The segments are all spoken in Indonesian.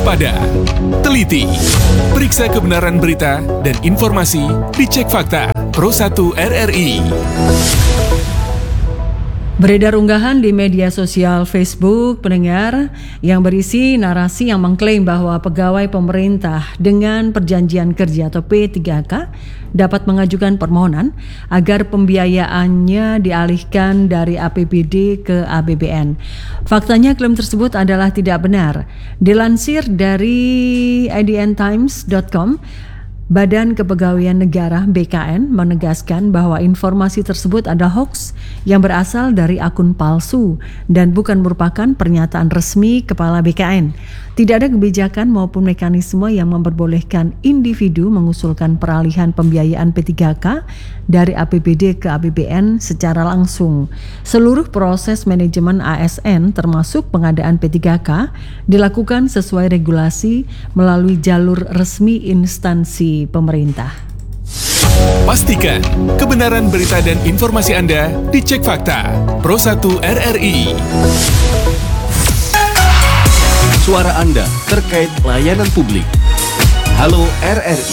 waspada, teliti, periksa kebenaran berita dan informasi, dicek fakta. Pro 1 RRI. Beredar unggahan di media sosial Facebook pendengar yang berisi narasi yang mengklaim bahwa pegawai pemerintah dengan perjanjian kerja atau P3K dapat mengajukan permohonan agar pembiayaannya dialihkan dari APBD ke APBN. Faktanya klaim tersebut adalah tidak benar. Dilansir dari idntimes.com, Badan Kepegawaian Negara (BKN) menegaskan bahwa informasi tersebut adalah hoaks yang berasal dari akun palsu dan bukan merupakan pernyataan resmi Kepala BKN. Tidak ada kebijakan maupun mekanisme yang memperbolehkan individu mengusulkan peralihan pembiayaan P3K dari APBD ke APBN secara langsung. Seluruh proses manajemen ASN termasuk pengadaan P3K dilakukan sesuai regulasi melalui jalur resmi instansi pemerintah. Pastikan kebenaran berita dan informasi Anda dicek fakta. Pro 1 RRI. Suara Anda terkait layanan publik. Halo RRI.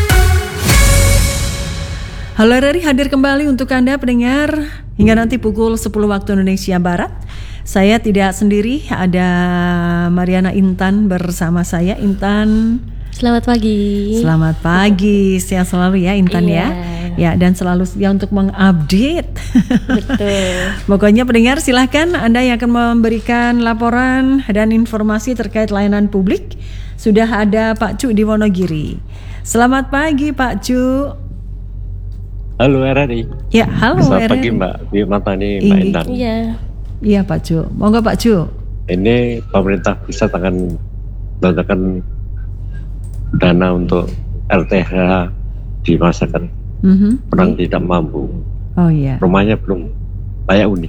Halo RRI hadir kembali untuk Anda pendengar hingga nanti pukul 10 waktu Indonesia Barat. Saya tidak sendiri, ada Mariana Intan bersama saya. Intan, selamat pagi. Selamat pagi, sehat selalu ya Intan ya. Ya, dan selalu sedia untuk mengupdate. Betul. Pokoknya pendengar silahkan Anda yang akan memberikan laporan dan informasi terkait layanan publik. Sudah ada Pak Cu di Wonogiri. Selamat pagi Pak Cu. Halo RRI. Ya, halo Selamat RRI. pagi Mbak Bimantani, Mbak Intan. Iya. Iya Pak Cu. Monggo Pak Cu. Ini pemerintah pusat akan menggunakan dana untuk RTH di masyarakat orang tidak mampu. Oh iya. Rumahnya belum layak huni.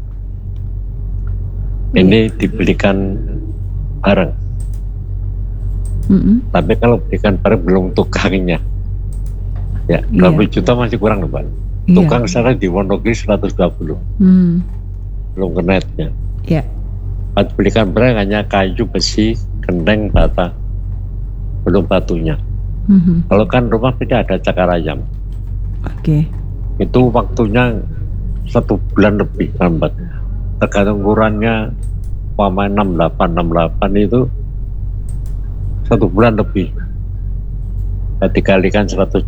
Ini dibelikan barang. Tapi kalau belikan barang belum tukangnya. Ya, 20 juta masih kurang loh Pak. Tukang sekarang di Wonogiri 120. Belum kenetnya. Iya. Belikan barang hanya kayu, besi, genteng, bata. Belum batunya. Kalau kan rumah tidak ada cakar ayam. Oke. Itu waktunya 1 bulan lebih lambat. Tergantung ukurannya, umpama 68 itu 1 bulan lebih. Dikalikan 120,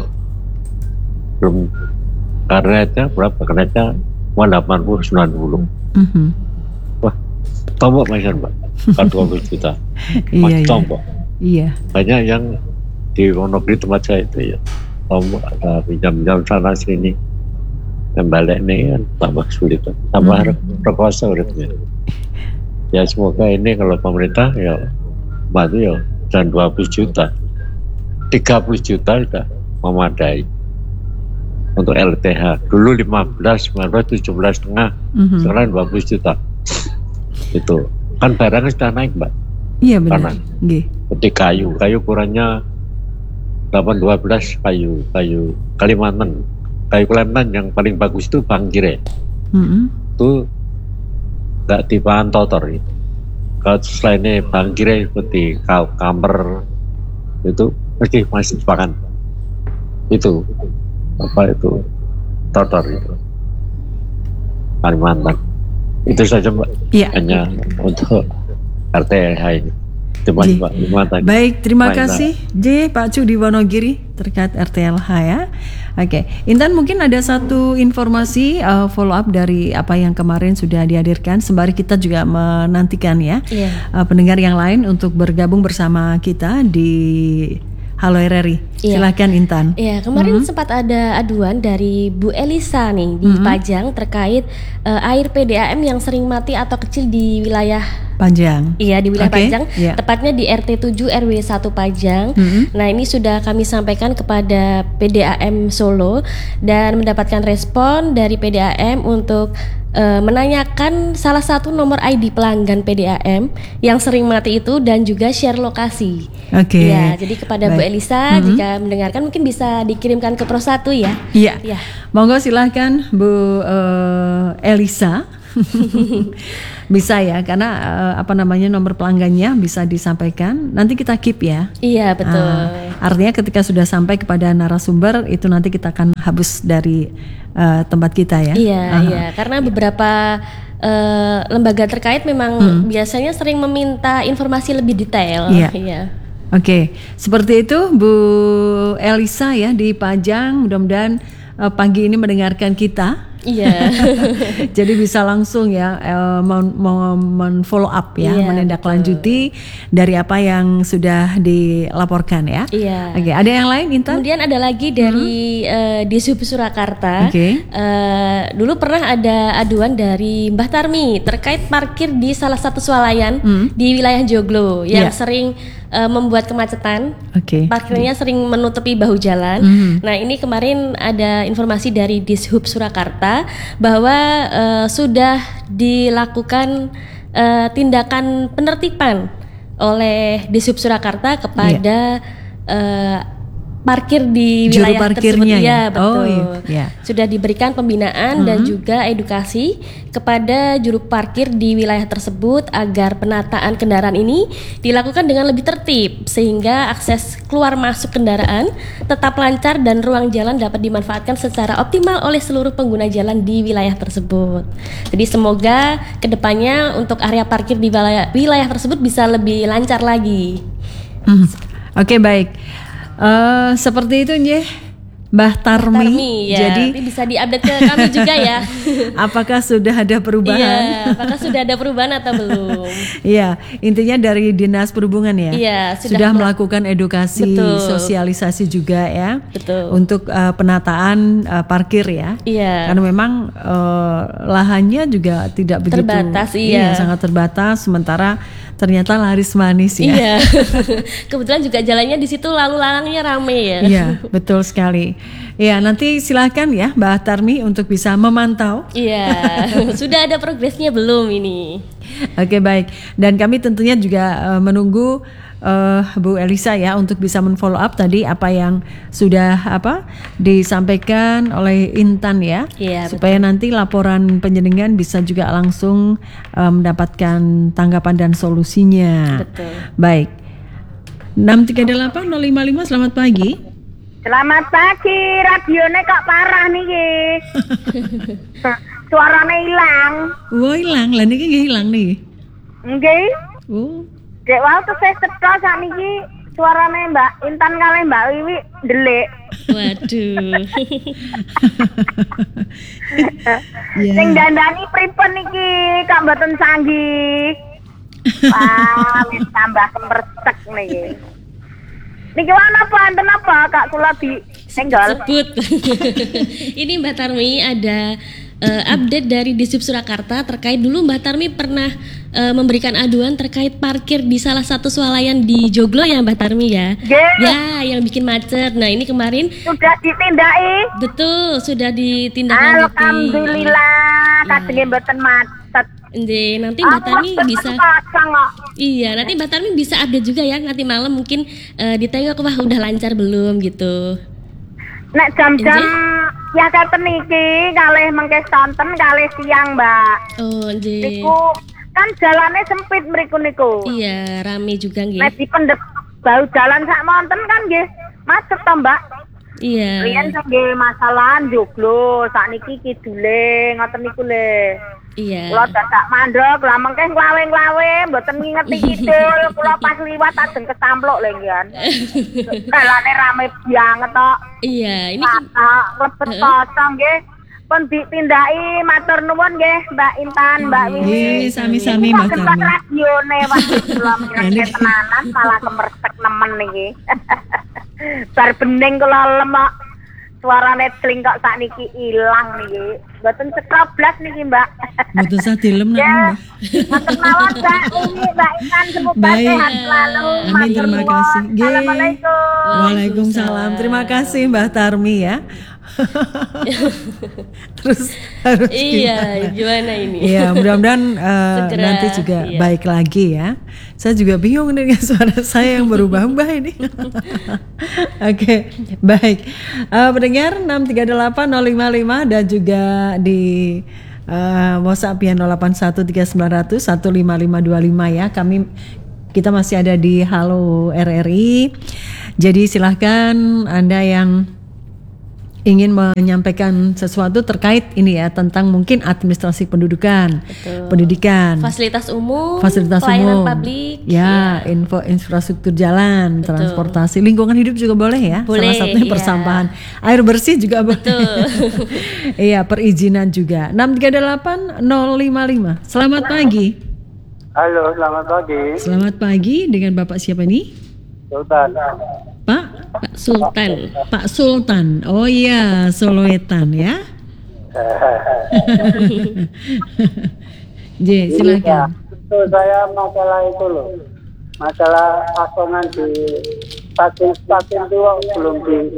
belum karetnya berapa? Karetnya 80, 90. Wah, tombok Mas Mbak, 20 juta. Masih tombok. Iya. Banyak yang di Wonogiri tempat saya itu ya. Tombok ada pinjam-pinjam sana sini. Dan balik ini kan tambah sulit. Tambah rekoso uritnya. Ya semoga ini kalau pemerintah ya bantu ya dan 20 juta. 30 juta sudah memadai untuk LTH. Dulu 15, 19, 17,5, sekarang 20 juta. Itu kan barangnya sudah naik Mbak. Iya benar. Seperti kayu ukurannya 812 kayu Kalimantan. Kayu Kalimantan yang paling bagus itu Bangkire. Itu nggak tipaan totor. Kalau selainnya Bangkire seperti Kamper itu masih sepakan. Itu apa itu totor itu Kalimantan. Itu saja Mbak. Iya. Hanya untuk RTH ini. Baik, terima kasih Pak Cu di Wonogiri terkait RTLH ya. Oke, Intan mungkin ada satu informasi follow up dari apa yang kemarin sudah dihadirkan. Sembari kita juga menantikan ya pendengar yang lain untuk bergabung bersama kita di Halo RRI. Silakan Intan. Iya, kemarin sempat ada aduan dari Bu Elisa nih di Pajang terkait air PDAM yang sering mati atau kecil di wilayah Pajang. Iya, di wilayah Pajang, tepatnya di RT 7 RW 1 Pajang. Nah, ini sudah kami sampaikan kepada PDAM Solo dan mendapatkan respon dari PDAM untuk menanyakan salah satu nomor ID pelanggan PDAM yang sering mati itu dan juga share lokasi. Oke. Ya, jadi kepada Bu Elisa jika mendengarkan mungkin bisa dikirimkan ke Pro 1 ya. Iya. Monggo silahkan Bu Elisa. Bisa ya, karena nomor pelanggannya bisa disampaikan. Nanti kita keep ya. Iya, betul. Artinya ketika sudah sampai kepada narasumber itu nanti kita akan hapus dari tempat kita ya. Iya. Karena beberapa lembaga terkait memang biasanya sering meminta informasi lebih detail. Iya. Oke, seperti itu Bu Elisa ya di Pajang. Mudah-mudahan pagi ini mendengarkan kita. Iya. Jadi bisa langsung ya follow up ya, menindaklanjuti dari apa yang sudah dilaporkan ya. Iya. Oke, ada yang lain Intan? Kemudian ada lagi dari Dishub Surakarta. Dulu pernah ada aduan dari Mbah Tarmi terkait parkir di salah satu swalayan di wilayah Joglo yang sering membuat kemacetan. Parkirnya sering menutupi bahu jalan. Nah, ini kemarin ada informasi dari Dishub Surakarta bahwa sudah dilakukan tindakan penertiban oleh Dishub Surakarta kepada parkir di wilayah tersebut. Ya, betul. Sudah diberikan pembinaan dan juga edukasi kepada juru parkir di wilayah tersebut agar penataan kendaraan ini dilakukan dengan lebih tertib sehingga akses keluar masuk kendaraan tetap lancar dan ruang jalan dapat dimanfaatkan secara optimal oleh seluruh pengguna jalan di wilayah tersebut. Jadi semoga kedepannya untuk area parkir di wilayah tersebut bisa lebih lancar lagi. Oke, baik. Seperti itu Njeh Mbah Tarmi. Jadi bisa diupdate ke kami juga ya. Apakah sudah ada perubahan? Iya, apakah sudah ada perubahan atau belum? Iya, intinya dari Dinas Perhubungan ya. Iya, sudah melakukan edukasi, sosialisasi juga ya. Betul. Untuk penataan parkir ya. Iya. Karena memang lahannya juga tidak begitu terbatas, sangat terbatas. Sementara ternyata laris manis ya. Iya. Kebetulan juga jalannya di situ lalu lalangnya rame ya. Iya, betul sekali. Ya, nanti silakan ya Mbak Tarmi untuk bisa memantau. Iya. Sudah ada progresnya belum ini? Oke, baik. Dan kami tentunya juga menunggu Bu Elisa ya untuk bisa men-follow up tadi apa yang sudah disampaikan oleh Intan ya. Iya, supaya nanti laporan penjenengan bisa juga langsung mendapatkan tanggapan dan solusinya. Betul. Baik. 638 055 selamat pagi. Selamat pagi, radionya kok parah nih. Suaranya hilang. Wah, hilang. Lah niki nggih hilang nih. Nggih. Oh. Dek waktu saya setel sakniki suaranya Mbak Intan kali Mbak Wiwi delik. Waduh. Sing dandani pripun niki kok mboten sanggih. Wah, wis tambah kemersek niki. Niki apa enten apa Kak kula di senggol. Sebut. Ini Mbak Tarmi ada update dari Dishub Surakarta terkait dulu Mbak Tarmi pernah memberikan aduan terkait parkir di salah satu swalayan di Joglo ya Mbak Tarmi ya. Yeah. Ya, yang bikin macet. Nah, ini kemarin sudah ditindaki. Betul, sudah ditindaklanjuti. Alhamdulillah, kadenge mboten macet. Nanti Mbak Tarmi bisa. Iya, nanti Mbak Tarmi bisa update juga ya nanti malam mungkin ditengok wah udah lancar belum gitu. Nek jam-jam ya katen iki kalih mengke sonten kalih siang, Mbak. Oh, nggih. Niku kan jalannya sempit mriku niku. Iya, rame juga nggih. Nek dipendhet bau jalan sak monten kan nggih macet to, Mbak. Iya. Riyen nggih masalah Joglo, sakniki kidule ngoten niku le. Iya. Kula dadak mandek, lah mengke nglawe-nglawe mboten ngingeti kidul, kula pas liwat ajeng kesampluk lho nggih. Dalane rame banget tok. Iya, ini lebet kosong nggih. Pun ditindaki matur nuwun nggih Mbak Intan, Mbak Wiwi. Sami-sami Mbak Tarmi. Radione waduh kula mireng tenanan malah kemersek nemen niki. Bar bening kula lemak suarane celingkok sakniki ilang niki. Mboten sekoblas niki, Mbak. Mboten sah dilem nang Mbak. Matur mawon Mbak Wiwi, Mbak Intan semoga sehat selalu. Amin, terima kasih. Assalamualaikum. Waalaikumsalam. Terima kasih Mbak Tarmi ya. Terus harus gimana ini? Iya, mudah-mudahan nanti juga baik lagi ya. Saya juga bingung dengan suara saya yang berubah-ubah ini. Oke, baik. Pendengar 638 055 dan juga di WhatsApp ya 081390015525 ya. Kita masih ada di Halo RRI. Jadi silahkan Anda yang ingin menyampaikan sesuatu terkait ini ya, tentang mungkin administrasi pendudukan, pendidikan, fasilitas umum, pelayanan publik, ya, infrastruktur jalan, transportasi, lingkungan hidup juga boleh ya. Boleh, salah satunya persampahan, air bersih juga boleh. Iya, perizinan juga. 638-055. Selamat pagi. Halo, selamat pagi. Selamat pagi, dengan Bapak siapa nih? Sultan. Pak Sultan. Pak Sultan. Oh iya, Solowetan ya. J, silakan. Itu saya masalah itu loh. Masalah asongan di stasiun itu belum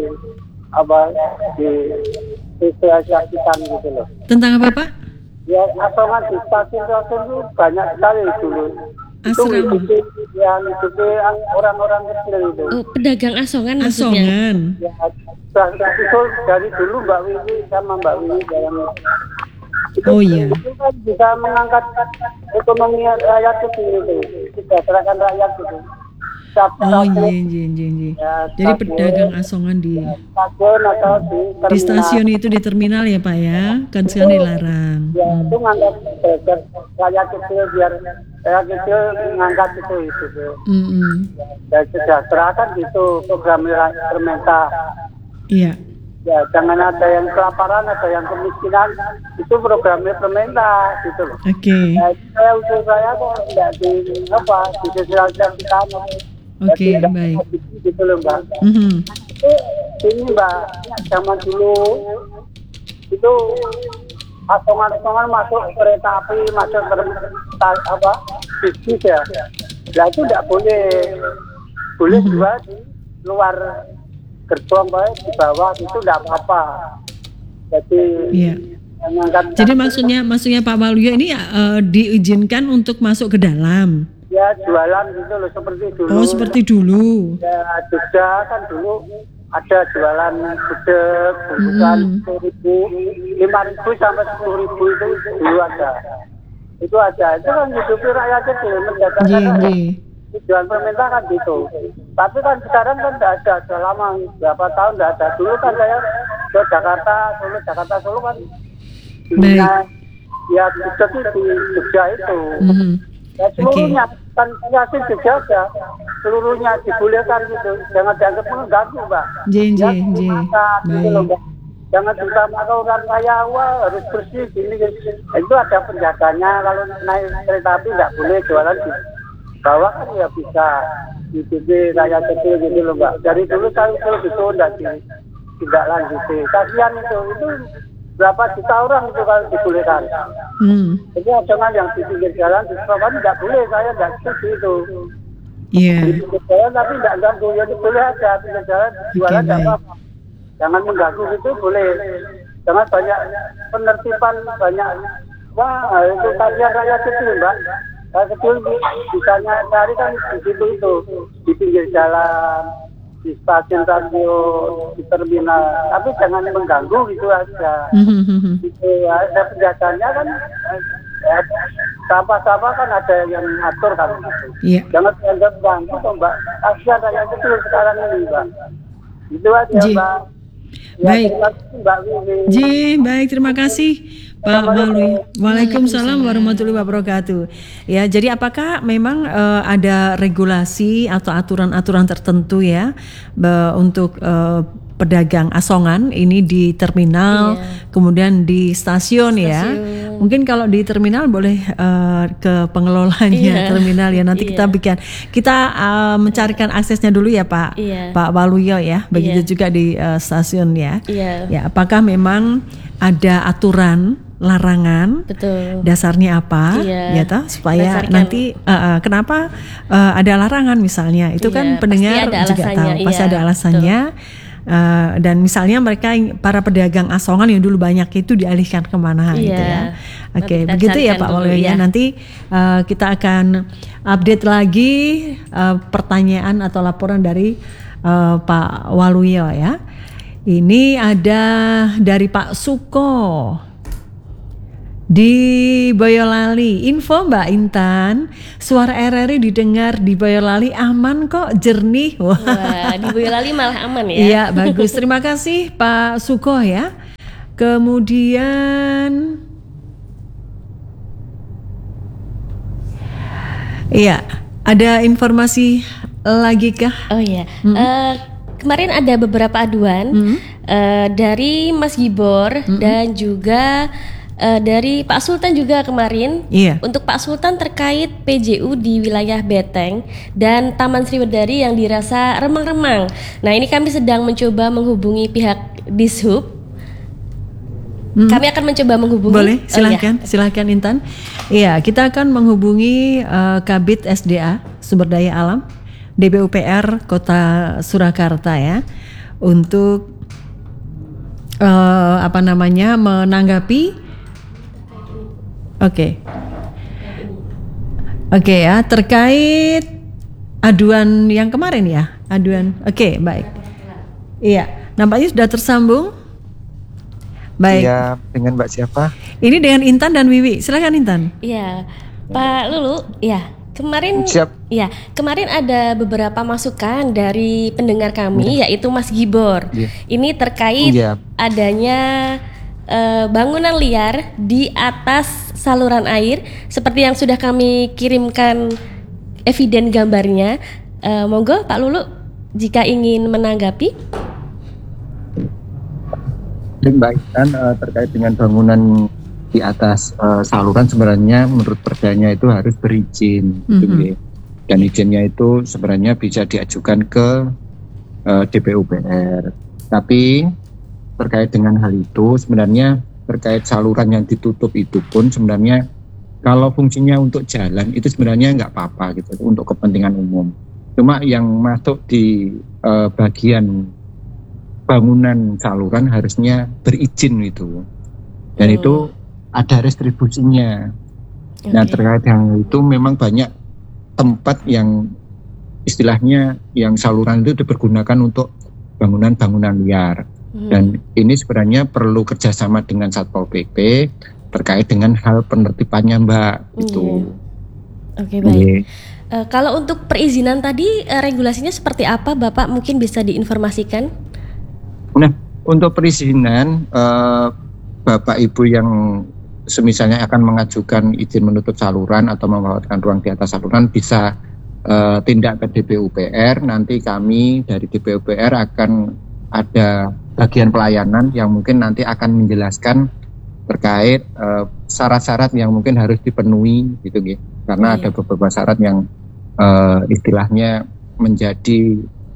disosialisasikan gitu loh. Tentang apa, Pak? Ya, asongan di stasiun itu banyak sekali dulu. Itu ngikuti orang-orang kecil itu. Oh, pedagang asongan maksudnya. Asongan. Ya, itu dari dulu Mbak Wiwi sama Mbak Wiwi dalam Oh iya. Itu kan bisa mengangkat ekonomi rakyat itu, kesejahteraan rakyat itu. Oh iya. Ya, jadi pedagang asongan di stasiun itu, di terminal ya Pak ya, kan sekarang dilarang. Ya, itu ngangkat rakyat kecil biar rakyat kecil ngangkat itu. Dan sejahtera kan gitu program pemerintah. Iya. Ya, jangan ada yang kelaparan, ada yang kemiskinan, itu programnya pemerintah gitu loh. Oke. Nah, usul saya kok tidak disosialisasikan. Oke, baik. Gitu loh Mbak. Ini Mbak, zaman dulu itu asongan-asongan masuk kereta api, masuk bisnis ya. Nah itu tidak boleh juga di luar gerbong, baik di bawah itu tidak apa-apa. Jadi iya. Jadi maksudnya Pak Waluyo ini diizinkan untuk masuk ke dalam. Ya, jualan gitu loh seperti dulu. Oh, seperti dulu. Ya, Jogja kan dulu ada jualan gudeg, bungkusan 5.000 sampai 10.000 itu dulu ada. Itu aja. Itu kan hidupi rakyat kecil, menjaga tujuan pemerintah kan gitu. Tapi kan sekarang kan tidak ada, sudah lama, berapa tahun tidak ada. Dulu kan saya ke Jakarta Solo kan. Ya, gudeg di Jogja itu. Ya, seluruhnya kan yasin Jogja aja, seluruhnya dibolehkan gitu, jangan dianggap mengganggu Mbak. Jangan ditambahkan orang kaya, wah harus bersih gini. Itu ada penjaganya, kalau naik kereta api nggak boleh jualan di bawah kan ya bisa diikuti rakyat kecil gitu loh Mbak. Dari dulu saya usul gitu tidak lanjuti. Kasihan itu berapa juta orang itu kalau dibolehkan. Jadi asongan yang di pinggir jalan di Surabaya tidak boleh, saya tidak setuju itu. Iya. Di pinggir jalan tapi tidak ganggu, ya boleh aja pinggir jalan jualan tidak apa-apa. Jangan mengganggu itu boleh. Jangan banyak penertiban, banyak itu kasihan rakyat kecil Mbak. Rakyat kecil bisanya cari kan di situ itu, di pinggir jalan, di stasiun, di terminal, tapi jangan mengganggu gitu aja. Gitu ya, ada penjaganya kan, sampah-sampah kan ada yang atur kan. Gitu. Jangan dianggap ganggu toh Mbak. Kasihan rakyat kecil sekarang ini Mbak. Itu aja Mbak. Baik. Baik, terima kasih Pak Waluyo. Waalaikumsalam warahmatullahi wabarakatuh. Ya, jadi apakah memang ada regulasi atau aturan-aturan tertentu ya untuk pedagang asongan ini di terminal, kemudian di stasiun ya. Mungkin kalau di terminal boleh ke pengelolanya terminal ya. Nanti kita mencarikan aksesnya dulu ya Pak Waluyo ya. Begitu juga di stasiun ya. Ya, apakah memang ada aturan larangan? Betul. Dasarnya apa? Ya toh, supaya nanti kenapa ada larangan misalnya? Itu kan pendengar juga tahu. Pasti ada alasannya. Dan misalnya para pedagang asongan yang dulu banyak itu dialihkan kemana gitu ya. Oke, begitu ya Pak Waluyo ya. Nanti kita akan update lagi pertanyaan atau laporan dari Pak Waluyo ya. Ini ada dari Pak Suko. di Boyolali. Info Mbak Intan, suara RRI didengar di Boyolali aman kok, jernih. Wah, di Boyolali malah aman ya. Iya, bagus. Terima kasih Pak Suko ya. Kemudian iya, ada informasi lagi kah? Oh iya. Kemarin ada beberapa aduan dari Mas Gibor dan juga dari Pak Sultan juga kemarin. Iya. Untuk Pak Sultan terkait PJU di wilayah Beteng dan Taman Sriwedari yang dirasa remang-remang. Nah, ini kami sedang mencoba menghubungi pihak Dishub. Kami akan mencoba menghubungi. Boleh, silahkan Intan. Iya, kita akan menghubungi Kabid SDA Sumber Daya Alam DPUPR Kota Surakarta ya, untuk menanggapi. Oke ya, terkait aduan yang kemarin ya, Oke, baik. Iya, nampaknya sudah tersambung. Baik. Iya, dengan Mbak siapa? Ini dengan Intan dan Wiwi. Silakan Intan. Iya, Pak Lulu. Iya, kemarin. Siap. Ya, kemarin ada beberapa masukan dari pendengar kami, yaitu Mas Gibor. Ini terkait adanya bangunan liar di atas saluran air, seperti yang sudah kami kirimkan eviden gambarnya. Monggo Pak Lulu, jika ingin menanggapi. Mbak Intan, terkait dengan bangunan di atas saluran, sebenarnya menurut perdanya itu harus berizin, dan izinnya itu sebenarnya bisa diajukan ke DPUPR. Tapi terkait dengan hal itu, sebenarnya terkait saluran yang ditutup itu pun sebenarnya kalau fungsinya untuk jalan itu sebenarnya nggak apa-apa gitu, untuk kepentingan umum. Cuma yang masuk di bagian bangunan saluran harusnya berizin itu, dan itu ada restribusinya. Nah, terkait yang itu memang banyak tempat yang istilahnya yang saluran itu dipergunakan untuk bangunan-bangunan liar. Dan ini sebenarnya perlu kerjasama dengan Satpol PP terkait dengan hal penertibannya, Mbak. Itu. Oke, baik. Kalau untuk perizinan tadi regulasinya seperti apa, Bapak mungkin bisa diinformasikan? Nah, untuk perizinan Bapak Ibu yang semisalnya akan mengajukan izin menutup saluran atau membawakan ruang di atas saluran bisa tindak ke DPUPR. Nanti kami dari DPUPR akan ada bagian pelayanan yang mungkin nanti akan menjelaskan terkait syarat-syarat yang mungkin harus dipenuhi gitu, karena ada beberapa syarat yang istilahnya menjadi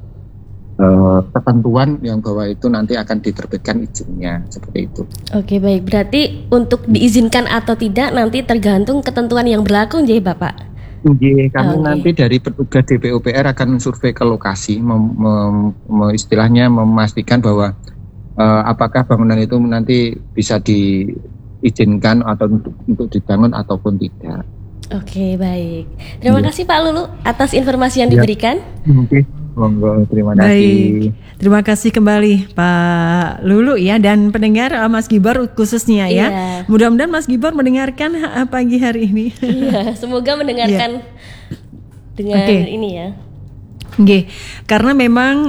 ketentuan yang bahwa itu nanti akan diterbitkan izinnya, seperti itu. Oke, baik. Berarti untuk diizinkan atau tidak nanti tergantung ketentuan yang berlaku, jadi Bapak? Kami nanti dari petugas DPUPR akan survei ke lokasi, istilahnya memastikan bahwa apakah bangunan itu nanti bisa diizinkan atau untuk dibangun ataupun tidak. Oke, baik. Terima kasih Pak Lulu atas informasi yang diberikan. Monggo, terima kasih. Baik, terima kasih kembali Pak Lulu ya, dan pendengar Mas Gibor khususnya ya. Mudah-mudahan Mas Gibor mendengarkan pagi hari ini. Iya, semoga mendengarkan dengan ini ya. Karena memang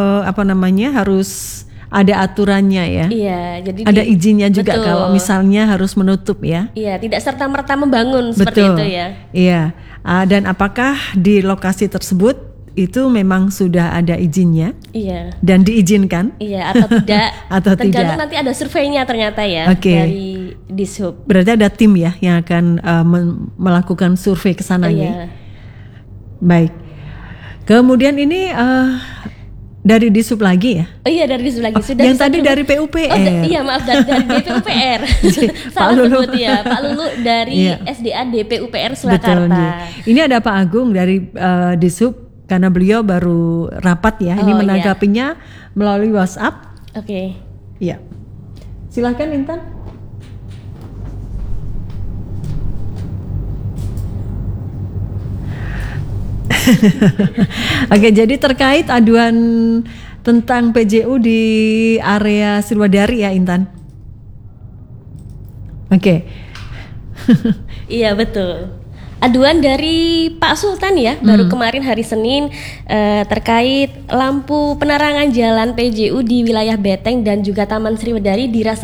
harus ada aturannya ya. Iya, jadi ada izinnya juga kalau misalnya harus menutup ya. Iya, tidak serta-merta membangun seperti itu ya. Iya. Dan apakah di lokasi tersebut itu memang sudah ada izinnya? Iya. Dan diizinkan? Iya, atau tidak? Atau tergantung tidak. Nanti ada surveinya ternyata ya dari Dishub. Berarti ada tim ya yang akan melakukan survei ke sana ya. Baik. Kemudian ini dari Dishub lagi ya? Oh iya, dari Dishub lagi. Sudah yang tadi dari PUPR. Oh iya, maaf, dari DPUPR. Pak Lulu ya, Pak Lulu dari SDA DPUPR Surakarta. Betul. Ini ada Pak Agung dari Dishub, karena beliau baru rapat ya. Ini menanggapinya melalui WhatsApp. Oke. Iya. Silakan Intan. Oke, jadi terkait aduan tentang PJU di area Sriwedari ya Intan. Oke. Iya betul. Aduan dari Pak Sultan ya, baru kemarin hari Senin terkait lampu penerangan jalan PJU di wilayah Beteng dan juga Taman Sriwedari dirasa